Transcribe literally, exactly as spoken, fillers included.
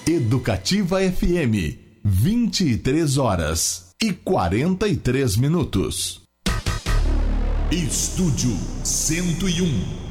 Educativa F M, vinte e três horas e quarenta e três minutos. Estúdio cento e um.